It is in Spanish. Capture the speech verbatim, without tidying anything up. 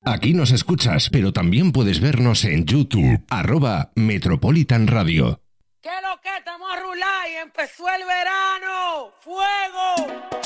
Aquí nos escuchas, pero también puedes vernos en YouTube, arroba Metropolitan Radio. ¿Qué lo que estamos a rular y empezó el verano? ¡Fuego!